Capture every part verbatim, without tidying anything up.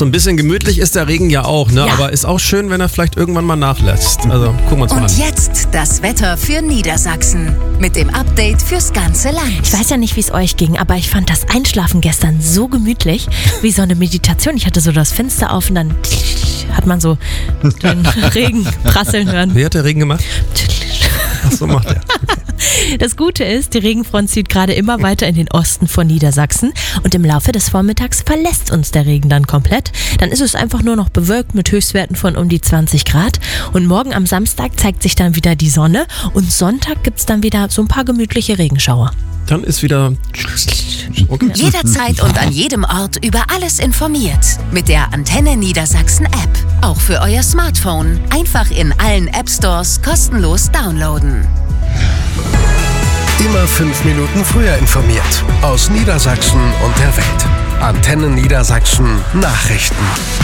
So ein bisschen gemütlich ist der Regen ja auch, ne? Ja. Aber ist auch schön, wenn er vielleicht irgendwann mal nachlässt. Also gucken wir uns mal an. Und jetzt das Wetter für Niedersachsen mit dem Update fürs ganze Land. Ich weiß ja nicht, wie es euch ging, aber ich fand das Einschlafen gestern so gemütlich, wie so eine Meditation. Ich hatte so das Fenster auf und dann hat man so den Regen prasseln hören. Wie hat der Regen gemacht? Ach, so macht er. Das Gute ist, die Regenfront zieht gerade immer weiter in den Osten von Niedersachsen und im Laufe des Vormittags verlässt uns der Regen dann komplett. Dann ist es einfach nur noch bewölkt mit Höchstwerten von um die zwanzig Grad und morgen am Samstag zeigt sich dann wieder die Sonne und Sonntag gibt es dann wieder so ein paar gemütliche Regenschauer. Dann ist wieder... Okay. Jederzeit und an jedem Ort über alles informiert. Mit der Antenne Niedersachsen App. Auch für euer Smartphone. Einfach in allen App Stores kostenlos downloaden. Immer fünf Minuten früher informiert. Aus Niedersachsen und der Welt. Antenne Niedersachsen Nachrichten.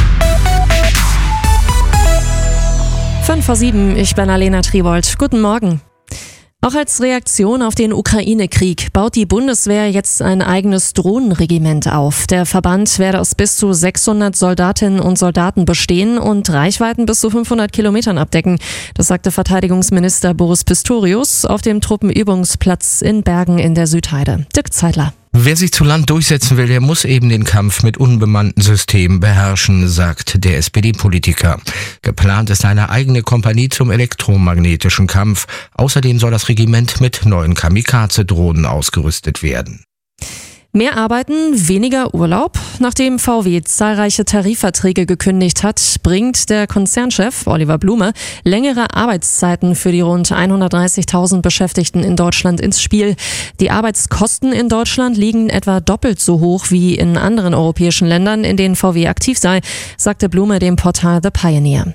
fünf vor sieben, ich bin Alena Tribold. Guten Morgen. Auch als Reaktion auf den Ukraine-Krieg baut die Bundeswehr jetzt ein eigenes Drohnenregiment auf. Der Verband werde aus bis zu sechshundert Soldatinnen und Soldaten bestehen und Reichweiten bis zu fünfhundert Kilometern abdecken. Das sagte Verteidigungsminister Boris Pistorius auf dem Truppenübungsplatz in Bergen in der Südheide. Dirk Zeitler. Wer sich zu Land durchsetzen will, der muss eben den Kampf mit unbemannten Systemen beherrschen, sagt der S P D-Politiker. Geplant ist eine eigene Kompanie zum elektromagnetischen Kampf. Außerdem soll das Regiment mit neuen Kamikaze-Drohnen ausgerüstet werden. Mehr Arbeiten, weniger Urlaub. Nachdem V W zahlreiche Tarifverträge gekündigt hat, bringt der Konzernchef Oliver Blume längere Arbeitszeiten für die rund hundertdreißigtausend Beschäftigten in Deutschland ins Spiel. Die Arbeitskosten in Deutschland liegen etwa doppelt so hoch wie in anderen europäischen Ländern, in denen V W aktiv sei, sagte Blume dem Portal The Pioneer.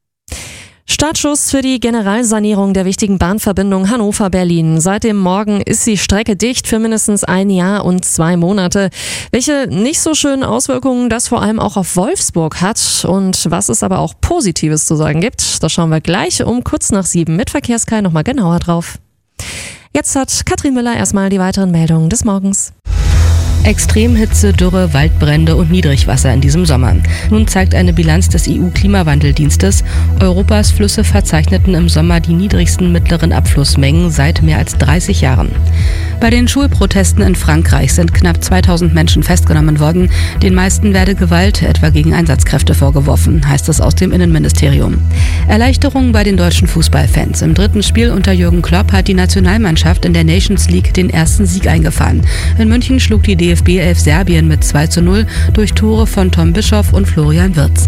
Startschuss für die Generalsanierung der wichtigen Bahnverbindung Hannover-Berlin. Seit dem Morgen ist die Strecke dicht für mindestens ein Jahr und zwei Monate. Welche nicht so schönen Auswirkungen das vor allem auch auf Wolfsburg hat und was es aber auch Positives zu sagen gibt, das schauen wir gleich um kurz nach sieben mit Verkehrskai nochmal genauer drauf. Jetzt hat Katrin Müller erstmal die weiteren Meldungen des Morgens. Extremhitze, Dürre, Waldbrände und Niedrigwasser in diesem Sommer. Nun zeigt eine Bilanz des E U-Klimawandeldienstes, Europas Flüsse verzeichneten im Sommer die niedrigsten mittleren Abflussmengen seit mehr als dreißig Jahren. Bei den Schulprotesten in Frankreich sind knapp zweitausend Menschen festgenommen worden. Den meisten werde Gewalt, etwa gegen Einsatzkräfte, vorgeworfen, heißt es aus dem Innenministerium. Erleichterung bei den deutschen Fußballfans. Im dritten Spiel unter Jürgen Klopp hat die Nationalmannschaft in der Nations League den ersten Sieg eingefahren. In München schlug die D F B elf Serbien mit zwei zu null durch Tore von Tom Bischoff und Florian Wirtz.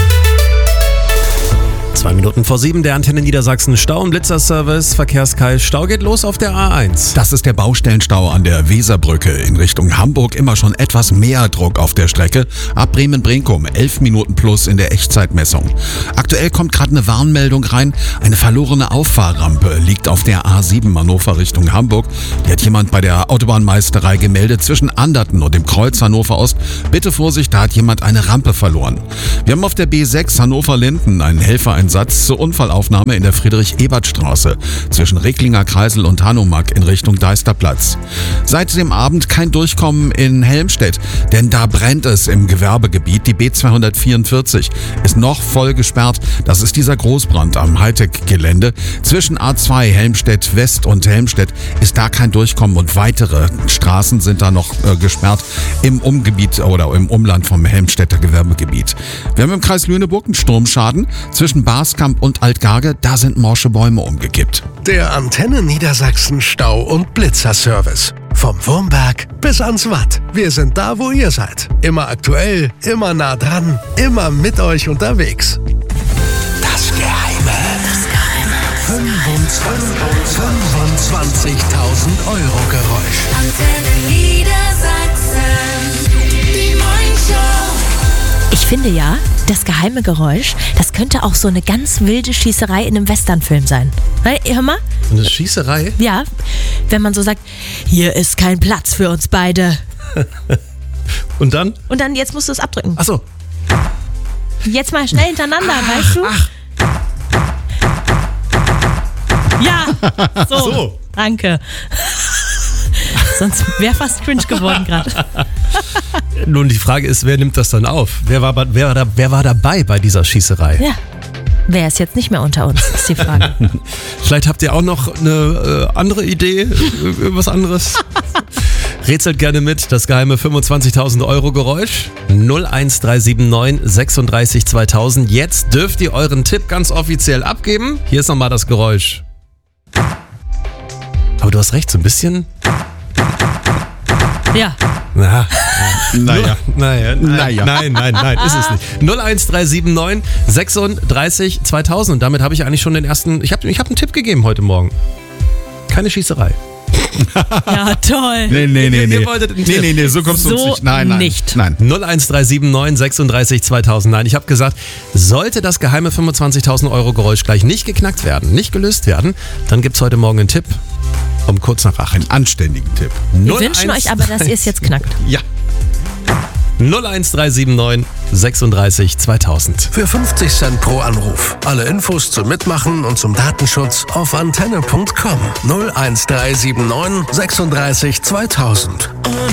Zwei Minuten vor sieben, der Antenne Niedersachsen Stau- und Blitzerservice. Verkehrskai, Stau geht los auf der A eins. Das ist der Baustellenstau an der Weserbrücke in Richtung Hamburg. Immer schon etwas mehr Druck auf der Strecke. Ab Bremen-Brinkum, elf Minuten plus in der Echtzeitmessung. Aktuell kommt gerade eine Warnmeldung rein. Eine verlorene Auffahrrampe liegt auf der A sieben Hannover Richtung Hamburg. Die hat jemand bei der Autobahnmeisterei gemeldet zwischen Anderten und dem Kreuz Hannover Ost. Bitte Vorsicht, da hat jemand eine Rampe verloren. Wir haben auf der B sechs Hannover-Linden einen Helfereinsatz zur Unfallaufnahme in der Friedrich-Ebert-Straße zwischen Recklinger Kreisel und Hanomag in Richtung Deisterplatz. Seit dem Abend kein Durchkommen in Helmstedt, denn da brennt es im Gewerbegebiet. Die B zweihundertvierundvierzig ist noch voll gesperrt. Das ist dieser Großbrand am Hightech-Gelände. Zwischen A zwei Helmstedt West und Helmstedt ist da kein Durchkommen und weitere Straßen sind da noch äh, gesperrt im Umgebiet oder im Umland vom Helmstedter Gewerbegebiet. Wir haben im Kreis Lüneburg einen Sturmschaden zwischen Baskamp und Altgarge, da sind morsche Bäume umgekippt. Der Antenne Niedersachsen Stau- und Blitzerservice. Vom Wurmberg bis ans Watt. Wir sind da, wo ihr seid. Immer aktuell, immer nah dran, immer mit euch unterwegs. Das Geheime. Das Geheime. fünfundzwanzigtausend Euro Geräusch. Antenne Niedersachsen. Die Morningshow. Ich finde ja, das geheime Geräusch, das könnte auch so eine ganz wilde Schießerei in einem Westernfilm sein. Hey, hör mal. Eine Schießerei? Ja, wenn man so sagt, hier ist kein Platz für uns beide. Und dann? Und dann, jetzt musst du es abdrücken. Ach so. Jetzt mal schnell hintereinander, ach, weißt du? Ach. Ja, so. So. Danke. Sonst wäre fast cringe geworden gerade. Nun, die Frage ist, wer nimmt das dann auf? Wer war, wer, war da, wer war dabei bei dieser Schießerei? Ja. Wer ist jetzt nicht mehr unter uns, ist die Frage. Vielleicht habt ihr auch noch eine äh, andere Idee, irgendwas anderes. Rätselt gerne mit, das geheime fünfundzwanzigtausend Euro Geräusch. null eins drei sieben neun sechsunddreißig zweitausend. Jetzt dürft ihr euren Tipp ganz offiziell abgeben. Hier ist nochmal das Geräusch. Aber du hast recht, so ein bisschen... Ja. Na, Naja. naja, nein, Naja. nein, nein, nein, ist es nicht. null eins drei sieben neun sechsunddreißig zweitausend. Und damit habe ich eigentlich schon den ersten, ich habe ich hab einen Tipp gegeben heute Morgen. Keine Schießerei. Ja, toll. Nee, nee, nee, Ihr- ihr nee. wolltet einen Nee, Tipp. nee, nee, so kommst du uns So nicht. Nein, nein. nicht. Nein. null eins drei sieben neun sechsunddreißig zweitausend. Nein, ich habe gesagt, sollte das geheime fünfundzwanzigtausend Euro Geräusch gleich nicht geknackt werden, nicht gelöst werden, dann gibt es heute Morgen einen Tipp um kurz nach acht. Einen anständigen Tipp. Wir wünschen euch aber, dass ihr es jetzt knackt. Ja. null eins drei sieben neun sechsunddreißig zweitausend. Für fünfzig Cent pro Anruf. Alle Infos zum Mitmachen und zum Datenschutz auf antenne punkt com. null eins drei sieben neun sechsunddreißig zweitausend.